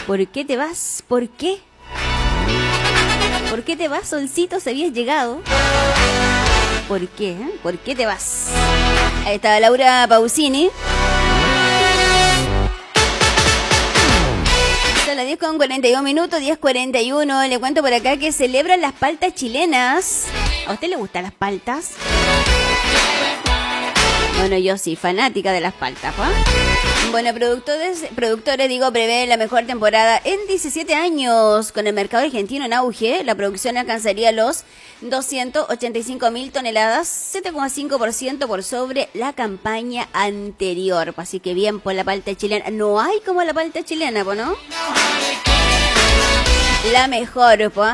¿Por qué te vas? ¿Por qué? ¿Por qué te vas, Solcito? ¿Se habías llegado? ¿Por qué? ¿Por qué te vas? Ahí está Laura Pausini. Son las 10:41, 10:41. Le cuento por acá que celebran las paltas chilenas. ¿A usted le gustan las paltas? Bueno, yo sí, fanática de las paltas, ¿eh? Bueno, productores, prevé la mejor temporada en 17 años. Con el mercado argentino en auge, la producción alcanzaría los 285.000 toneladas, 7,5% por sobre la campaña anterior. Así que bien por la palta chilena. No hay como la palta chilena, ¿no? La mejor, ¿pues?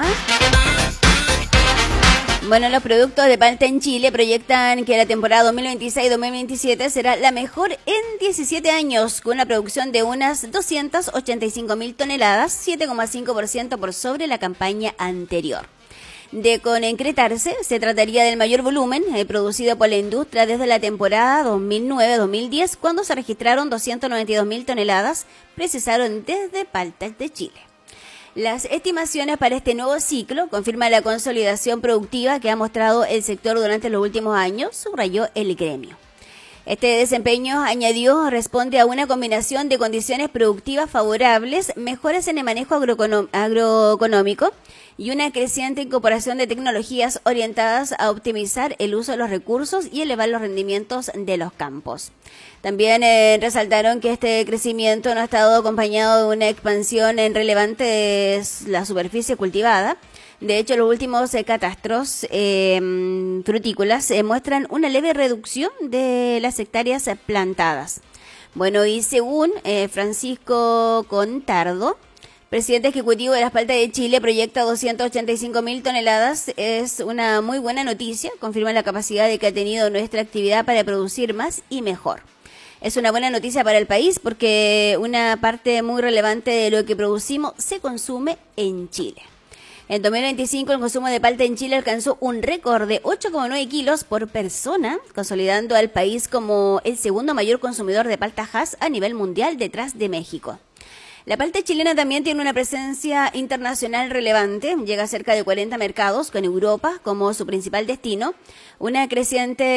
Bueno, los productos de palta en Chile proyectan que la temporada 2026-2027 será la mejor en 17 años, con una producción de unas 285.000 toneladas, 7,5% por sobre la campaña anterior. De concretarse, se trataría del mayor volumen producido por la industria desde la temporada 2009-2010, cuando se registraron 292.000 toneladas, precisaron desde Paltas de Chile. Las estimaciones para este nuevo ciclo confirman la consolidación productiva que ha mostrado el sector durante los últimos años, subrayó el gremio. Este desempeño, añadió, responde a una combinación de condiciones productivas favorables, mejoras en el manejo agroeconómico y una creciente incorporación de tecnologías orientadas a optimizar el uso de los recursos y elevar los rendimientos de los campos. También resaltaron que este crecimiento no ha estado acompañado de una expansión en relevante de la superficie cultivada. De hecho, los últimos catastros frutícolas muestran una leve reducción de las hectáreas plantadas. Bueno, y según Francisco Contardo, presidente ejecutivo de las Paltas de Chile, proyecta 285.000 toneladas. Es una muy buena noticia, confirma la capacidad de que ha tenido nuestra actividad para producir más y mejor. Es una buena noticia para el país porque una parte muy relevante de lo que producimos se consume en Chile. En 2025 el consumo de palta en Chile alcanzó un récord de 8,9 kilos por persona, consolidando al país como el segundo mayor consumidor de palta Hass a nivel mundial detrás de México. La palta chilena también tiene una presencia internacional relevante, llega a cerca de 40 mercados, con Europa como su principal destino, una creciente